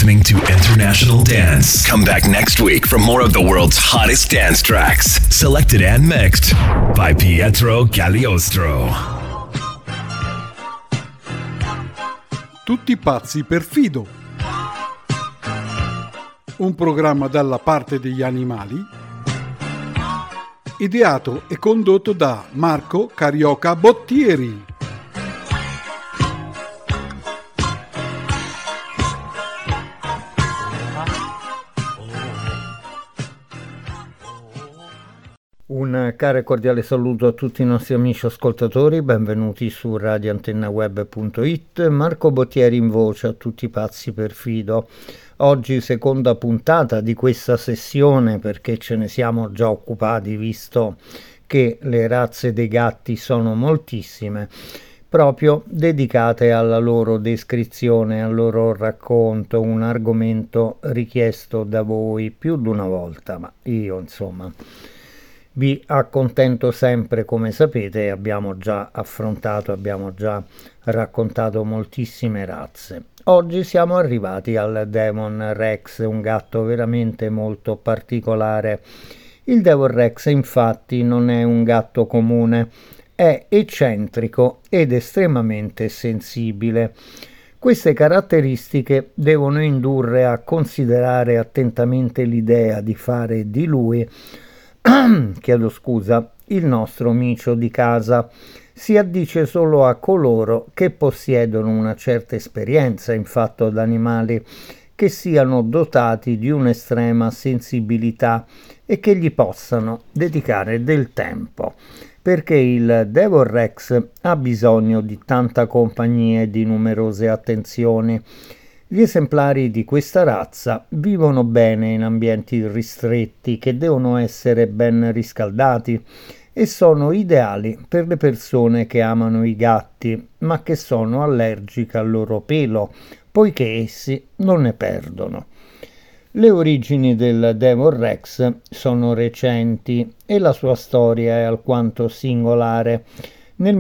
listening to International Dance. Come back next week for more of the world's hottest dance tracks, selected and mixed by Pietro Cagliostro. Tutti pazzi per Fido. Un programma dalla parte degli animali, ideato e condotto da Marco Carioca Bottieri. Un caro e cordiale saluto a tutti i nostri amici ascoltatori, benvenuti su radioantennaweb.it. Marco Bottieri in voce a tutti pazzi per Fido. Oggi seconda puntata di questa sessione perché ce ne siamo già occupati, visto che le razze dei gatti sono moltissime, proprio dedicate alla loro descrizione, al loro racconto, un argomento richiesto da voi più di una volta, ma io insomma vi accontento sempre, come sapete. Abbiamo già raccontato moltissime razze. Oggi siamo arrivati al Devon Rex, un gatto veramente molto particolare. Il Devon Rex infatti non è un gatto comune, è eccentrico ed estremamente sensibile. Queste caratteristiche devono indurre a considerare attentamente l'idea di fare di lui il nostro micio di casa. Si addice solo a coloro che possiedono una certa esperienza in fatto d'animali, che siano dotati di un'estrema sensibilità e che gli possano dedicare del tempo, perché il Devon Rex ha bisogno di tanta compagnia e di numerose attenzioni. Gli esemplari di questa razza vivono bene in ambienti ristretti che devono essere ben riscaldati e sono ideali per le persone che amano i gatti ma che sono allergiche al loro pelo, poiché essi non ne perdono. Le origini del Devon Rex sono recenti e la sua storia è alquanto singolare. Nel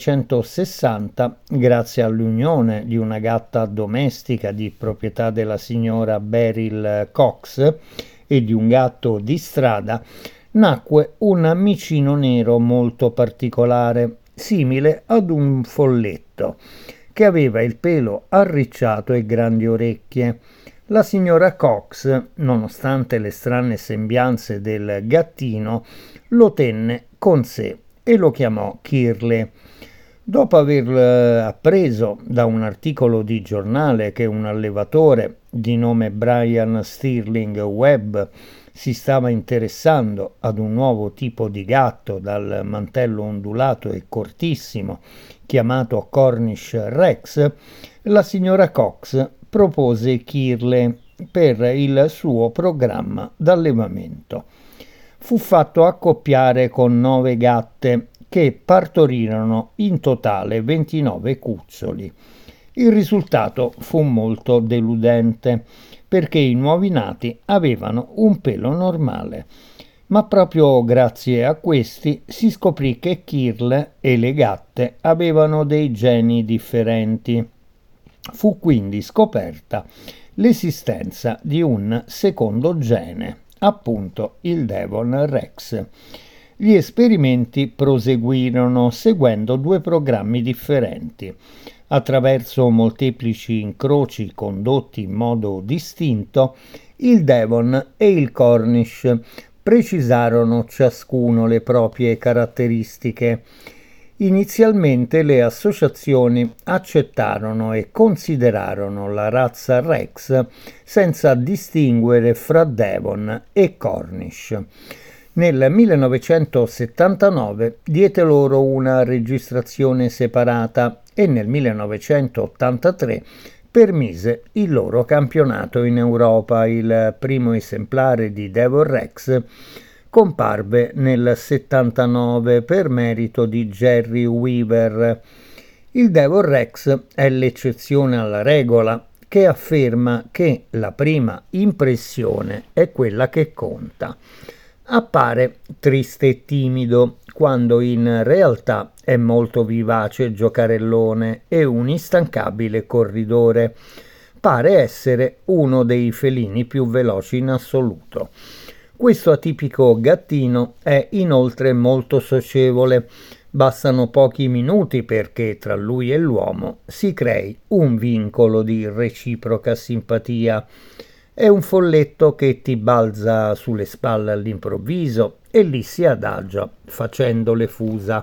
1960, grazie all'unione di una gatta domestica di proprietà della signora Beryl Cox e di un gatto di strada, nacque un micino nero molto particolare, simile ad un folletto, che aveva il pelo arricciato e grandi orecchie. La signora Cox, nonostante le strane sembianze del gattino, lo tenne con sé e lo chiamò Kirley. Dopo aver appreso da un articolo di giornale che un allevatore di nome Brian Stirling Webb si stava interessando ad un nuovo tipo di gatto dal mantello ondulato e cortissimo chiamato Cornish Rex, la signora Cox propose Kirley per il suo programma d'allevamento. Fu fatto accoppiare con 9 gatte che partorirono in totale 29 cuccioli. Il risultato fu molto deludente perché i nuovi nati avevano un pelo normale, ma proprio grazie a questi si scoprì che Kirley e le gatte avevano dei geni differenti. Fu quindi scoperta l'esistenza di un secondo gene, appunto il Devon Rex. Gli esperimenti proseguirono seguendo 2 programmi differenti. Attraverso molteplici incroci condotti in modo distinto, il Devon e il Cornish precisarono ciascuno le proprie caratteristiche. Inizialmente le associazioni accettarono e considerarono la razza Rex senza distinguere fra Devon e Cornish. Nel 1979 diede loro una registrazione separata e nel 1983 permise il loro campionato in Europa. Il primo esemplare di Devon Rex comparve nel 79 per merito di Jerry Weaver. Il Devon Rex è l'eccezione alla regola, che afferma che la prima impressione è quella che conta. Appare triste e timido, quando in realtà è molto vivace, giocarellone e un instancabile corridore. pare essere uno dei felini più veloci in assoluto. Questo atipico gattino è inoltre molto socievole. Bastano pochi minuti perché tra lui e l'uomo si crei un vincolo di reciproca simpatia. È un folletto che ti balza sulle spalle all'improvviso e lì si adagia facendo le fusa.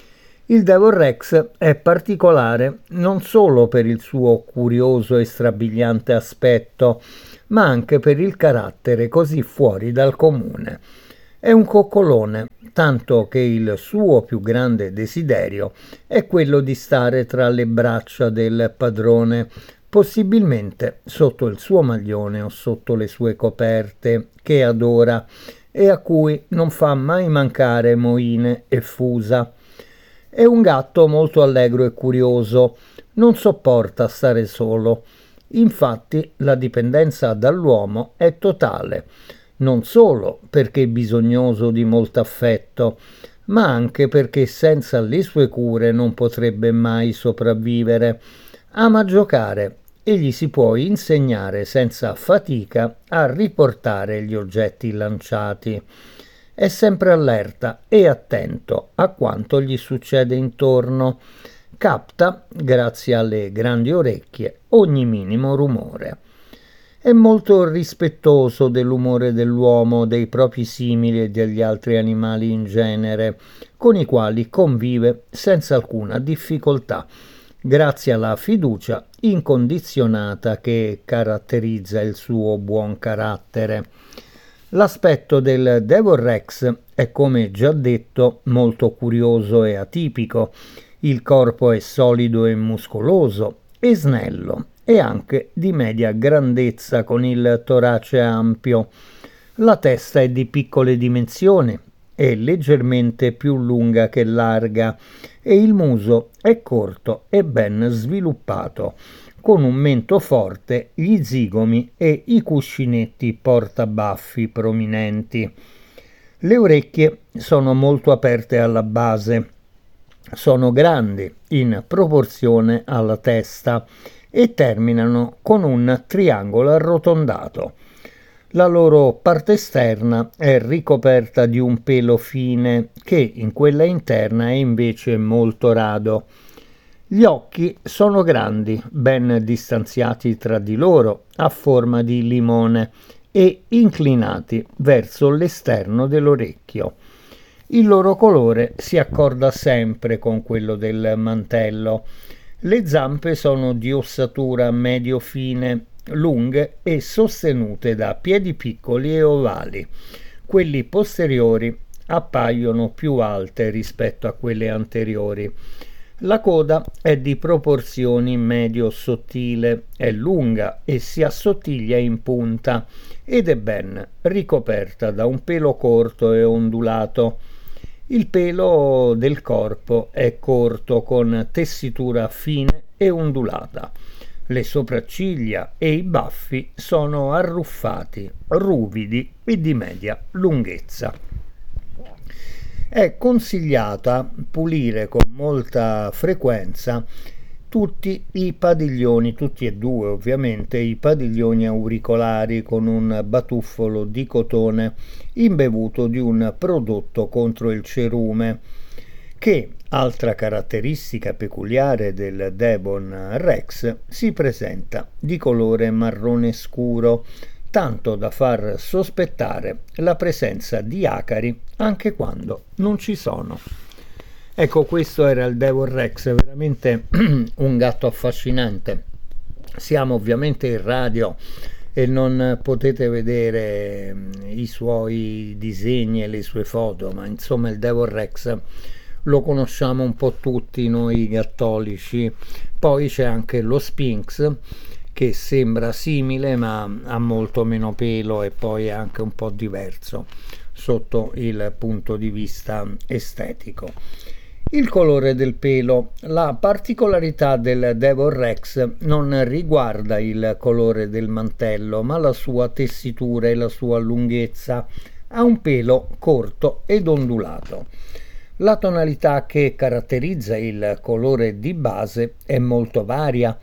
Il Devon Rex è particolare non solo per il suo curioso e strabiliante aspetto, ma anche per il carattere così fuori dal comune. È un coccolone, tanto che il suo più grande desiderio è quello di stare tra le braccia del padrone, possibilmente sotto il suo maglione o sotto le sue coperte, che adora e a cui non fa mai mancare moine e fusa. È un gatto molto allegro e curioso, non sopporta stare solo. Infatti la dipendenza dall'uomo è totale, non solo perché è bisognoso di molto affetto, ma anche perché senza le sue cure non potrebbe mai sopravvivere. Ama giocare e gli si può insegnare senza fatica a riportare gli oggetti lanciati. È sempre allerta e attento a quanto gli succede intorno. Capta, grazie alle grandi orecchie, ogni minimo rumore. È molto rispettoso dell'umore dell'uomo, dei propri simili e degli altri animali in genere, con i quali convive senza alcuna difficoltà, grazie alla fiducia incondizionata che caratterizza il suo buon carattere. L'aspetto del Devon Rex è, come già detto, molto curioso e atipico. Il corpo è solido e muscoloso e snello e anche di media grandezza con il torace ampio. La testa è di piccole dimensioni, è leggermente più lunga che larga e il muso è corto e ben sviluppato, con un mento forte, gli zigomi e i cuscinetti portabaffi prominenti. Le orecchie sono molto aperte alla base, sono grandi in proporzione alla testa e terminano con un triangolo arrotondato. La loro parte esterna è ricoperta di un pelo fine che in quella interna è invece molto rado. Gli occhi sono grandi, ben distanziati tra di loro, a forma di limone e inclinati verso l'esterno dell'orecchio. Il loro colore si accorda sempre con quello del mantello. Le zampe sono di ossatura medio-fine, lunghe e sostenute da piedi piccoli e ovali. Quelli posteriori appaiono più alte rispetto a quelle anteriori. La coda è di proporzioni medio-sottile, è lunga e si assottiglia in punta ed è ben ricoperta da un pelo corto e ondulato. Il pelo del corpo è corto con tessitura fine e ondulata. Le sopracciglia e i baffi sono arruffati, ruvidi e di media lunghezza. È consigliata pulire con molta frequenza tutti i padiglioni, tutti e due ovviamente, i padiglioni auricolari con un batuffolo di cotone imbevuto di un prodotto contro il cerume, che, altra caratteristica peculiare del Devon Rex, si presenta di colore marrone scuro, tanto da far sospettare la presenza di acari anche quando non ci sono. Ecco, questo era il Devon Rex, veramente un gatto affascinante. Siamo ovviamente in radio e non potete vedere i suoi disegni e le sue foto, ma insomma il Devon Rex lo conosciamo un po' tutti noi cattolici. Poi c'è anche lo Sphinx, che sembra simile ma ha molto meno pelo e poi è anche un po' diverso sotto il punto di vista estetico. Il colore del pelo. La particolarità del Devon Rex non riguarda il colore del mantello, ma la sua tessitura e la sua lunghezza. Ha un pelo corto ed ondulato. La tonalità che caratterizza il colore di base è molto varia.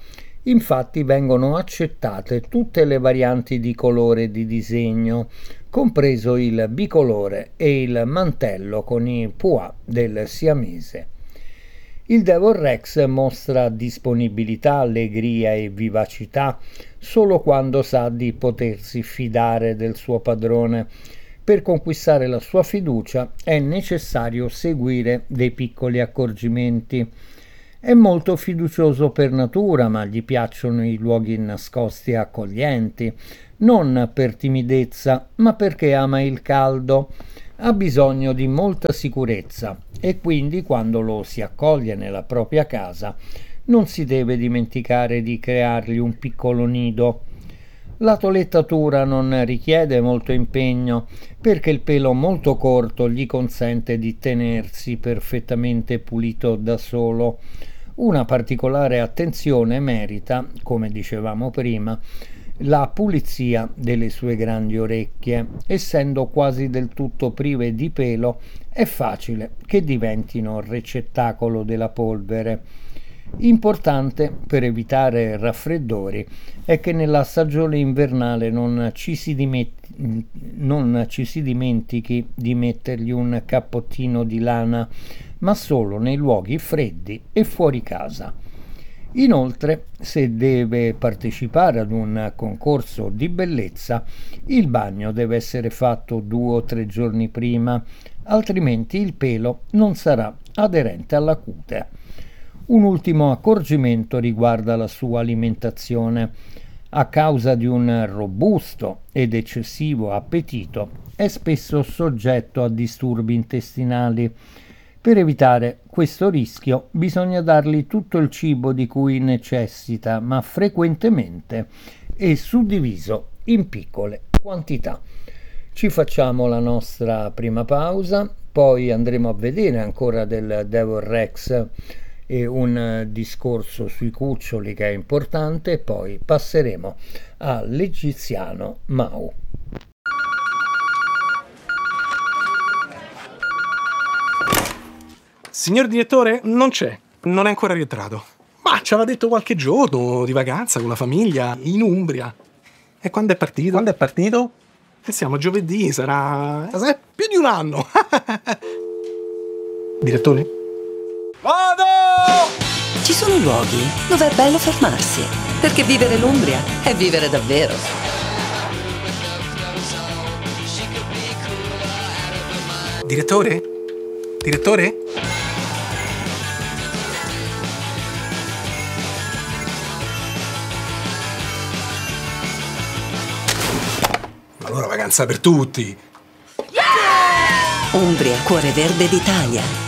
Infatti vengono accettate tutte le varianti di colore e di disegno, compreso il bicolore e il mantello con i pois del siamese. Il Devon Rex mostra disponibilità, allegria e vivacità solo quando sa di potersi fidare del suo padrone. Per conquistare la sua fiducia è necessario seguire dei piccoli accorgimenti. È molto fiducioso per natura, ma gli piacciono i luoghi nascosti e accoglienti, non per timidezza, ma perché ama il caldo. Ha bisogno di molta sicurezza e quindi quando lo si accoglie nella propria casa non si deve dimenticare di creargli un piccolo nido. La tolettatura non richiede molto impegno perché il pelo molto corto gli consente di tenersi perfettamente pulito da solo. Una particolare attenzione merita, come dicevamo prima, la pulizia delle sue grandi orecchie. Essendo quasi del tutto prive di pelo, è facile che diventino recettacolo della polvere. Importante per evitare raffreddori è che nella stagione invernale non ci si dimentichi di mettergli un cappottino di lana, ma solo nei luoghi freddi e fuori casa. Inoltre, se deve partecipare ad un concorso di bellezza, il bagno deve essere fatto 2 o 3 giorni prima, altrimenti il pelo non sarà aderente alla cute. Un ultimo accorgimento riguarda la sua alimentazione. A causa di un robusto ed eccessivo appetito, è spesso soggetto a disturbi intestinali. Per evitare questo rischio bisogna dargli tutto il cibo di cui necessita, ma frequentemente e suddiviso in piccole quantità. Ci facciamo la nostra prima pausa, poi andremo a vedere ancora del Devon Rex e un discorso sui cuccioli che è importante, e poi passeremo all'egiziano Mau. Signor direttore, non c'è, non è ancora rientrato. Ma ci aveva detto qualche giorno di vacanza con la famiglia in Umbria. E quando è partito? Quando è partito? Siamo giovedì, sarà più di un anno. Direttore? Vado! Ci sono luoghi dove è bello fermarsi, perché vivere l'Umbria è vivere davvero. Direttore? Direttore? Allora vacanza per tutti. Umbria, cuore verde d'Italia.